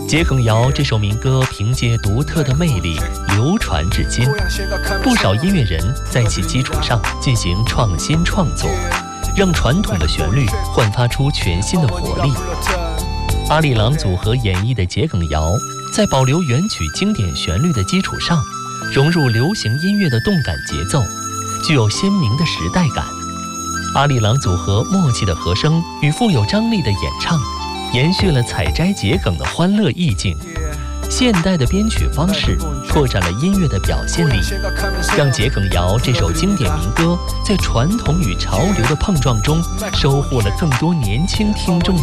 桔梗谣这首民歌凭借独特的魅力流传至今，不少音乐人在其基础上进行创新创作，让传统的旋律焕发出全新的活力。阿里郎组合演绎的桔梗谣，在保留原曲经典旋律的基础上，融入流行音乐的动感节奏，具有鲜明的时代感。阿里郎组合默契的和声与富有张力的演唱，延续了采摘桔梗的欢乐意境。现代的编曲方式拓展了音乐的表现力，让桔梗谣这首经典民歌在传统与潮流的碰撞中，收获了更多年轻听众